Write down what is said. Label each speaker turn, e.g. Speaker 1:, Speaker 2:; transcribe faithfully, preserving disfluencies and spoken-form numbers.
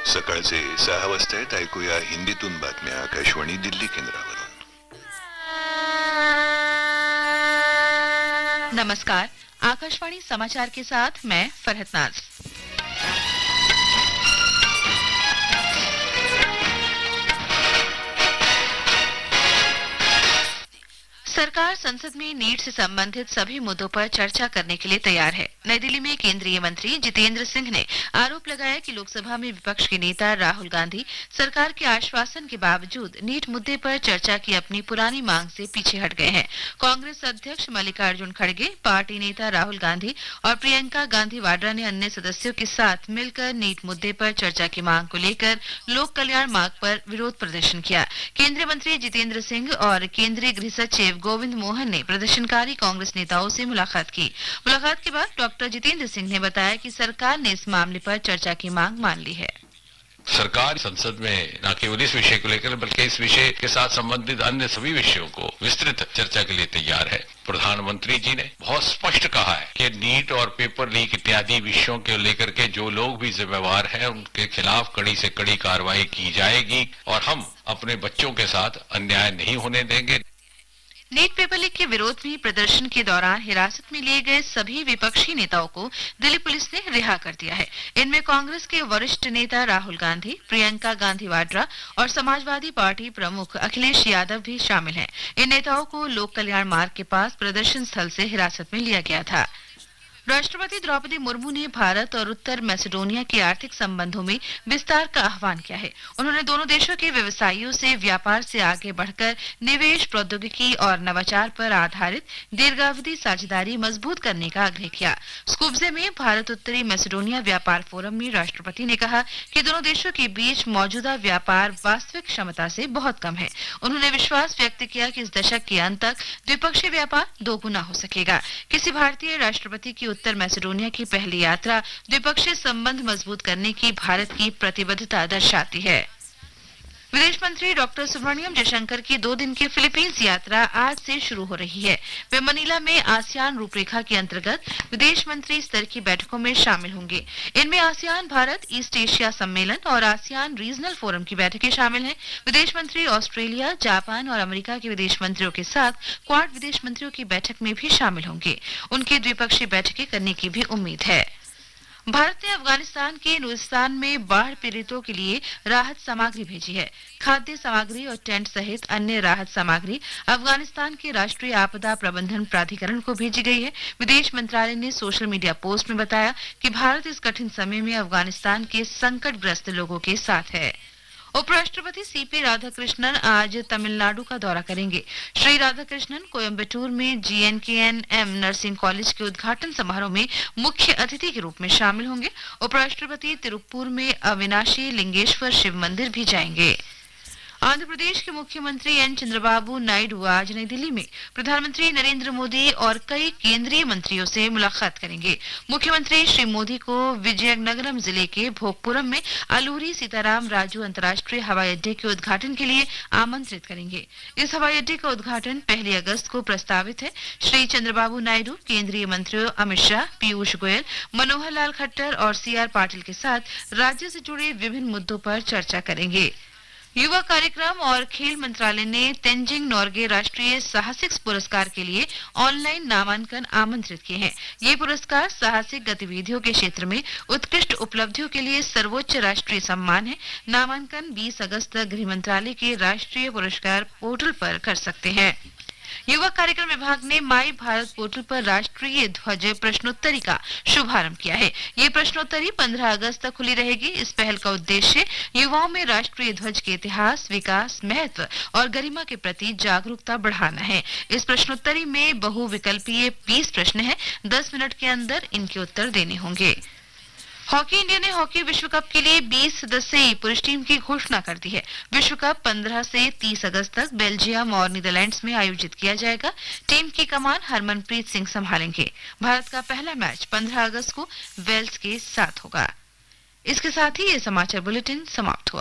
Speaker 1: सकाळचे सहा वाजता ऐकूया हिंदीतून बातम्या आकाशवाणी दिल्ली केंद्रावरून.
Speaker 2: नमस्कार, आकाशवाणी समाचार के साथ मैं फरहत नाज. सरकार संसद में नीट से संबंधित सभी मुद्दों पर चर्चा करने के लिए तैयार है. नई दिल्ली में केंद्रीय मंत्री जितेंद्र सिंह ने आरोप लगाया कि लोकसभा में विपक्ष के नेता राहुल गांधी सरकार के आश्वासन के बावजूद नीट मुद्दे पर चर्चा की अपनी पुरानी मांग से पीछे हट गए हैं. कांग्रेस अध्यक्ष मल्लिकार्जुन खड़गे, पार्टी नेता राहुल गांधी और प्रियंका गांधी वाड्रा ने अन्य सदस्यों के साथ मिलकर नीट मुद्दे पर चर्चा की मांग को लेकर लोक कल्याण मार्ग पर विरोध प्रदर्शन किया. केंद्रीय मंत्री जितेंद्र सिंह और केंद्रीय गृह सचिव गोविंद मोहन ने प्रदर्शनकारी कांग्रेस नेताओं से मुलाकात की. मुलाकात के बाद डॉक्टर जितेंद्र सिंह ने बताया कि सरकार ने इस मामले पर चर्चा की मांग मान ली है.
Speaker 3: सरकार संसद में न केवल इस विषय को लेकर बल्कि इस विषय के साथ संबंधित अन्य सभी विषयों को विस्तृत चर्चा के लिए तैयार है. प्रधानमंत्री जी ने बहुत स्पष्ट कहा है कि नीट और पेपर लीक इत्यादि विषयों के लेकर के जो लोग भी जिम्मेवार हैं उनके खिलाफ कड़ी से कड़ी कार्रवाई की जाएगी और हम अपने बच्चों के साथ अन्याय नहीं होने देंगे.
Speaker 2: नीट पेपर लीक के विरोध में प्रदर्शन के दौरान हिरासत में लिए गए सभी विपक्षी नेताओं को दिल्ली पुलिस ने रिहा कर दिया है. इनमें कांग्रेस के वरिष्ठ नेता राहुल गांधी, प्रियंका गांधी वाड्रा और समाजवादी पार्टी प्रमुख अखिलेश यादव भी शामिल हैं. इन नेताओं को लोक कल्याण मार्ग के पास प्रदर्शन स्थल से हिरासत में लिया गया था. राष्ट्रपति द्रौपदी मुर्मू ने भारत और उत्तर मैसेडोनिया के आर्थिक संबंधों में विस्तार का आह्वान किया है. उन्होंने दोनों देशों के व्यवसायियों से व्यापार से आगे बढ़कर निवेश, प्रौद्योगिकी और नवाचार पर आधारित दीर्घावधि साझेदारी मजबूत करने का आग्रह किया. स्कूब्जे में भारत उत्तरी मैसेडोनिया व्यापार फोरम में राष्ट्रपति ने कहा कि दोनों देशों के बीच मौजूदा व्यापार वास्तविक क्षमता से बहुत कम है. उन्होंने विश्वास व्यक्त किया कि इस दशक के अंत तक द्विपक्षीय व्यापार दोगुना हो सकेगा. किसी भारतीय राष्ट्रपति की उत्तर मैसेडोनिया की पहली यात्रा द्विपक्षीय संबंध मजबूत करने की भारत की प्रतिबद्धता दर्शाती है. विदेश मंत्री डॉक्टर सुब्रमण्यम जयशंकर की दो दिन की फिलीपींस यात्रा आज से शुरू हो रही है. वे मनीला में आसियान रूपरेखा के अंतर्गत विदेश मंत्री स्तर की बैठकों में शामिल होंगे. इनमें आसियान भारत ईस्ट एशिया सम्मेलन और आसियान रीजनल फोरम की बैठकें शामिल हैं. विदेश मंत्री ऑस्ट्रेलिया, जापान और अमेरिका के विदेश मंत्रियों के साथ क्वाड विदेश मंत्रियों की बैठक में भी शामिल होंगे. उनके द्विपक्षीय बैठकें करने की भी उम्मीद है. भारत ने अफगानिस्तान के नुस्तान में बाढ़ पीड़ितों के लिए राहत सामग्री भेजी है. खाद्य सामग्री और टेंट सहित अन्य राहत सामग्री अफगानिस्तान के राष्ट्रीय आपदा प्रबंधन प्राधिकरण को भेजी गई है. विदेश मंत्रालय ने सोशल मीडिया पोस्ट में बताया कि भारत इस कठिन समय में अफगानिस्तान के संकटग्रस्त लोगों के साथ है. उपराष्ट्रपति सीपी राधाकृष्णन आज तमिलनाडु का दौरा करेंगे. श्री राधाकृष्णन कोयम्बटूर में जीएनकेएनएम नर्सिंग कॉलेज के उद्घाटन समारोह में मुख्य अतिथि के रूप में शामिल होंगे. उपराष्ट्रपति तिरुप्पुर में अविनाशी लिंगेश्वर शिव मंदिर भी जाएंगे. आंध्र प्रदेश के मुख्यमंत्री एन चंद्रबाबू नायडू आज नई दिल्ली में प्रधानमंत्री नरेंद्र मोदी और कई केंद्रीय मंत्रियों से मुलाकात करेंगे. मुख्यमंत्री श्री मोदी को विजयनगरम जिले के भोगपुरम में अलूरी सीताराम राजू अंतर्राष्ट्रीय हवाई अड्डे के उद्घाटन के लिए आमंत्रित करेंगे. इस हवाई अड्डे का उद्घाटन पहली अगस्त को प्रस्तावित है. श्री चंद्रबाबू नायडू केंद्रीय मंत्रियों अमित शाह, पीयूष गोयल, मनोहर लाल खट्टर और सी आर पाटिल के साथ राज्य से जुड़े विभिन्न मुद्दों पर चर्चा करेंगे. युवा कार्यक्रम और खेल मंत्रालय ने तेंजिंग नोर्गे राष्ट्रीय साहसिक पुरस्कार के लिए ऑनलाइन नामांकन आमंत्रित किए हैं. ये पुरस्कार साहसिक गतिविधियों के क्षेत्र में उत्कृष्ट उपलब्धियों के लिए सर्वोच्च राष्ट्रीय सम्मान है. नामांकन बीस अगस्त तक गृह मंत्रालय के राष्ट्रीय पुरस्कार पोर्टल पर कर सकते हैं. युवा कार्यक्रम विभाग ने माई भारत पोर्टल पर राष्ट्रीय ध्वज प्रश्नोत्तरी का शुभारंभ किया है. ये प्रश्नोत्तरी पंद्रह अगस्त तक खुली रहेगी. इस पहल का उद्देश्य युवाओं में राष्ट्रीय ध्वज के इतिहास, विकास, महत्व और गरिमा के प्रति जागरूकता बढ़ाना है. इस प्रश्नोत्तरी में बहुविकल्पीय बीस प्रश्न हैं. दस मिनट के अंदर इनके उत्तर देने होंगे. हॉकी इंडिया ने हॉकी विश्व कप के लिए बीस सदस्यीय पुरुष टीम की घोषणा कर दी है. विश्व कप पंद्रह से तीस अगस्त तक बेल्जियम और नीदरलैंड्स में आयोजित किया जाएगा. टीम की कमान हरमनप्रीत सिंह संभालेंगे. भारत का पहला मैच पंद्रह अगस्त को वेल्स के साथ होगा. इसके साथ ही ये समाचार बुलेटिन समाप्त हुआ.